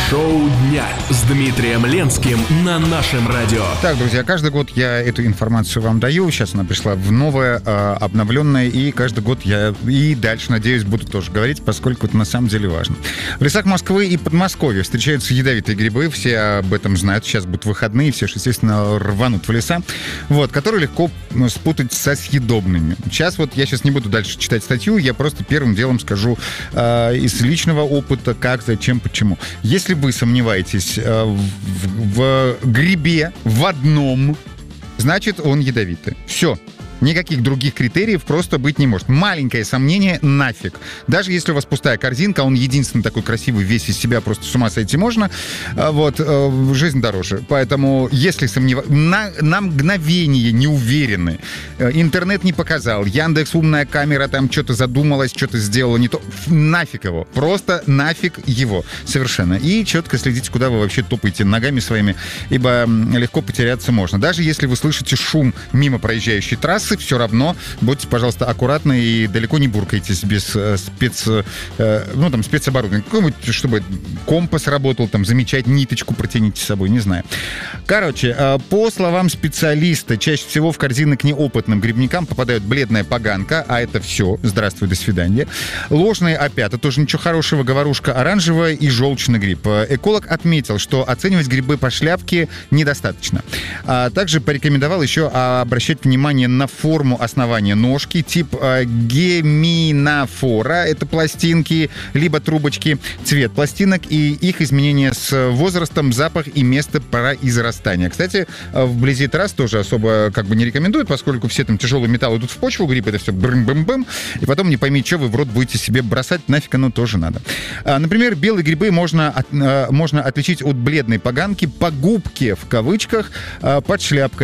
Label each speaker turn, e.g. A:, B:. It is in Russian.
A: Шоу дня с Дмитрием Ленским на нашем радио.
B: Так, друзья, каждый год я эту информацию вам даю. Сейчас она пришла в новое, обновленное, и каждый год я и дальше, надеюсь, буду тоже говорить, поскольку это на самом деле важно. В лесах Москвы и Подмосковья встречаются ядовитые грибы, все об этом знают. Сейчас будут выходные, все, естественно, рванут в леса, которые легко спутать со съедобными. Сейчас я не буду дальше читать статью, я просто первым делом скажу из личного опыта, как, зачем, почему. Если вы сомневаетесь в грибе в одном, значит, он ядовитый. Все. Никаких других критериев просто быть не может. Маленькое сомнение — нафиг. Даже если у вас пустая корзинка, он единственный такой красивый, весь из себя, просто с ума сойти можно. Жизнь дороже. Поэтому, если на мгновение не уверены, интернет не показал, Яндекс умная камера там что-то задумалась, что-то сделала не то, нафиг его. Просто нафиг его. Совершенно. И четко следите, куда вы вообще топаете ногами своими, ибо легко потеряться можно. Даже если вы слышите шум мимо проезжающей трассы, все равно будьте, пожалуйста, аккуратны и далеко не буркайтесь без спецоборудования. Какой-нибудь, чтобы компас работал, замечать, ниточку протяните с собой, не знаю. По словам специалиста, чаще всего в корзины к неопытным грибникам попадают бледная поганка, а это все, здравствуй, до свидания. Ложные опята, тоже ничего хорошего, говорушка оранжевая и желчный гриб. Эколог отметил, что оценивать грибы по шляпке недостаточно. А также порекомендовал еще обращать внимание на форму основания ножки, тип геминофора, это пластинки, либо трубочки, цвет пластинок и их изменения с возрастом, запах и место произрастания. Кстати, вблизи трасс тоже особо не рекомендуют, поскольку все тяжелый металл идут в почву, гриб это все брым-бым-бым, и потом не пойми, что вы в рот будете себе бросать, нафиг оно тоже надо. Например, белые грибы можно отличить от бледной поганки по губке, в кавычках, под шляпкой.